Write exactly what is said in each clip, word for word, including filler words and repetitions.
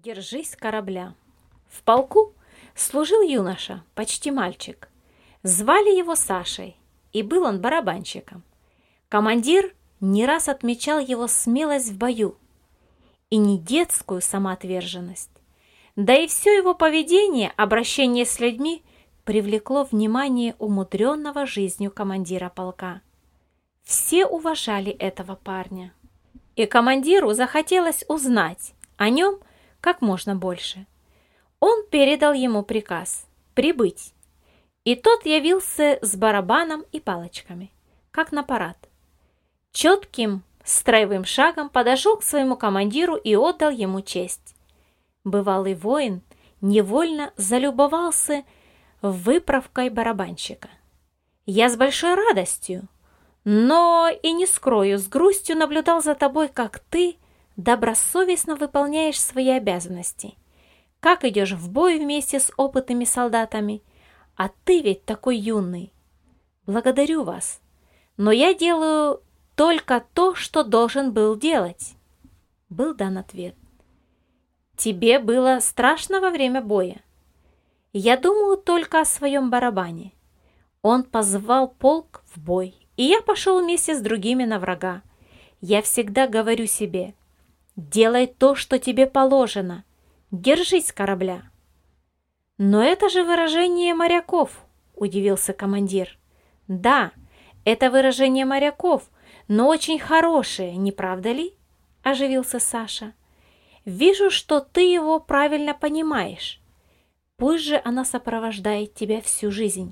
Держись корабля. В полку служил юноша, почти мальчик. Звали его Сашей, и был он барабанщиком. Командир не раз отмечал его смелость в бою и не детскую самоотверженность. Да и все его поведение, обращение с людьми привлекло внимание умудренного жизнью командира полка. Все уважали этого парня, и командиру захотелось узнать о нем как можно больше. Он передал ему приказ прибыть, и тот явился с барабаном и палочками, как на парад. Четким строевым шагом подошел к своему командиру и отдал ему честь. Бывалый воин невольно залюбовался выправкой барабанщика. Я с большой радостью, но и не скрою, с грустью наблюдал за тобой, как ты добросовестно выполняешь свои обязанности, как идешь в бой вместе с опытными солдатами, а ты ведь такой юный. Благодарю вас, но я делаю только то, что должен был делать. Был дан ответ. Тебе было страшно во время боя? Я думаю только о своем барабане. Он позвал полк в бой, и я пошел вместе с другими на врага. Я всегда говорю себе: делай то, что тебе положено, держись корабля. Но это же выражение моряков, удивился командир. Да, это выражение моряков, но очень хорошее, не правда ли? Оживился Саша. Вижу, что ты его правильно понимаешь. Пусть же она сопровождает тебя всю жизнь.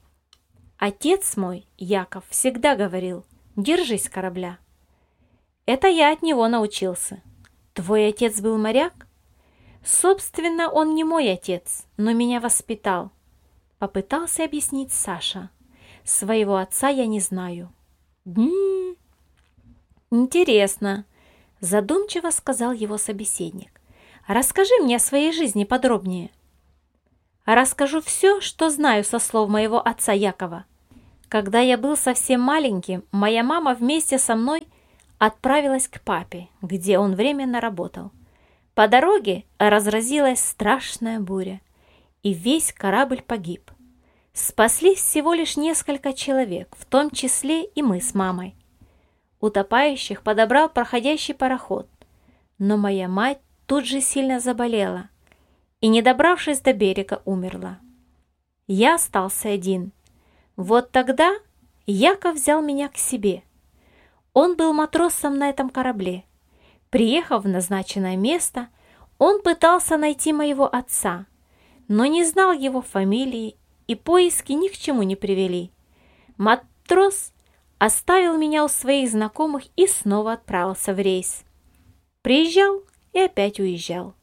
Отец мой, Яков, всегда говорил: держись корабля. Это я от него научился. Твой отец был моряк? Собственно, он не мой отец, но меня воспитал. Попытался объяснить Саша. Своего отца я не знаю. М-м-м. Интересно, задумчиво сказал его собеседник. Расскажи мне о своей жизни подробнее. Расскажу все, что знаю со слов моего отца Якова. Когда я был совсем маленьким, моя мама вместе со мной отправилась к папе, где он временно работал. По дороге разразилась страшная буря, и весь корабль погиб. Спаслись всего лишь несколько человек, в том числе и мы с мамой. Утопающих подобрал проходящий пароход, но моя мать тут же сильно заболела и, не добравшись до берега, умерла. Я остался один. Вот тогда Яков взял меня к себе. Он был матросом на этом корабле. Приехав в назначенное место, он пытался найти моего отца, но не знал его фамилии, и поиски ни к чему не привели. Матрос оставил меня у своих знакомых и снова отправился в рейс. Приезжал и опять уезжал.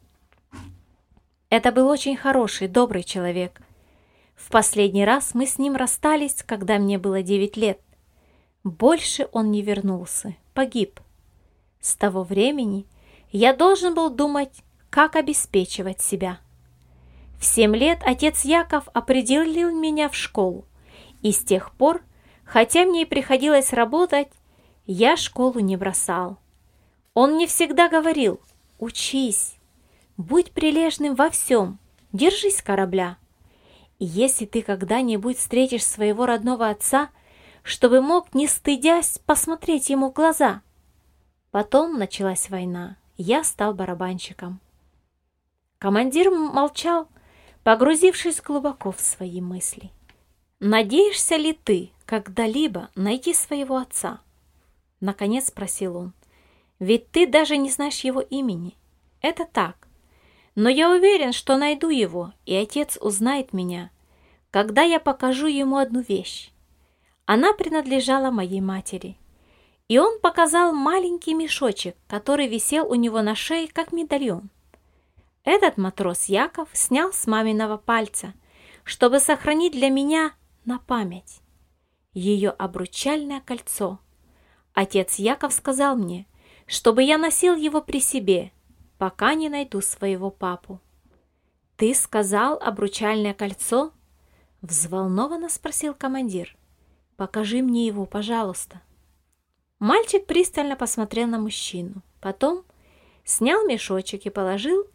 Это был очень хороший, добрый человек. В последний раз мы с ним расстались, когда мне было девять лет. Больше он не вернулся, погиб. С того времени я должен был думать, как обеспечивать себя. В семь лет отец Яков определил меня в школу, и с тех пор, хотя мне и приходилось работать, я школу не бросал. Он мне всегда говорил: учись, будь прилежным во всем, держись корабля. И если ты когда-нибудь встретишь своего родного отца, чтобы мог, не стыдясь, посмотреть ему в глаза. Потом началась война, я стал барабанщиком. Командир молчал, погрузившись глубоко в свои мысли. «Надеешься ли ты когда-либо найти своего отца?» Наконец спросил он. «Ведь ты даже не знаешь его имени. Это так. Но я уверен, что найду его, и отец узнает меня, когда я покажу ему одну вещь. Она принадлежала моей матери». И он показал маленький мешочек, который висел у него на шее, как медальон. Этот матрос Яков снял с маминого пальца, чтобы сохранить для меня на память ее обручальное кольцо. Отец Яков сказал мне, чтобы я носил его при себе, пока не найду своего папу. «Ты сказал обручальное кольцо?» — взволнованно спросил командир. «Покажи мне его, пожалуйста». Мальчик пристально посмотрел на мужчину, потом снял мешочек и положил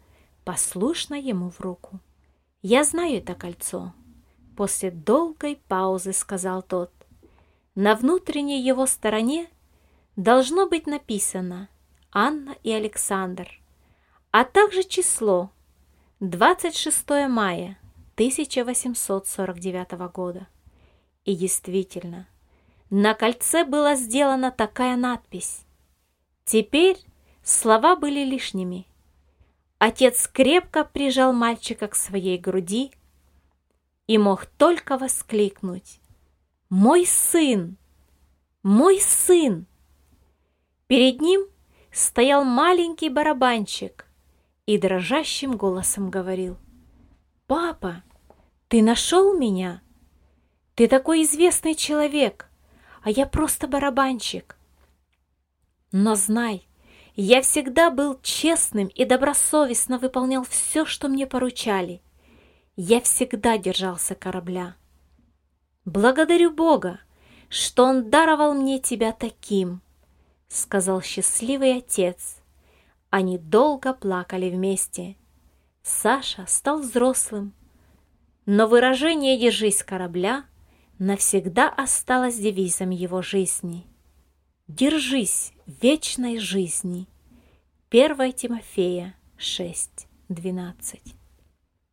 послушно ему в руку. «Я знаю это кольцо», — после долгой паузы сказал тот. «На внутренней его стороне должно быть написано «Анна и Александр», а также число двадцать шестое мая тысяча восемьсот сорок девятого года. И действительно, на кольце была сделана такая надпись. Теперь слова были лишними. Отец крепко прижал мальчика к своей груди и мог только воскликнуть: «Мой сын! Мой сын!» Перед ним стоял маленький барабанщик и дрожащим голосом говорил: «Папа, ты нашел меня? Ты такой известный человек, а я просто барабанщик. Но знай, я всегда был честным и добросовестно выполнял все, что мне поручали. Я всегда держался корабля. Благодарю Бога, что Он даровал мне тебя таким», — сказал счастливый отец. Они долго плакали вместе. Саша стал взрослым, но выражение «держись корабля» навсегда осталось девизом его жизни. «Держись вечной жизни». первое Тимофея шесть двенадцать.